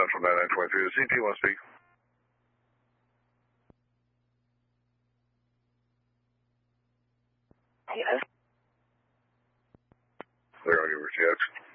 Central 9923. The CP wants to speak. Yes. They're on your rejects.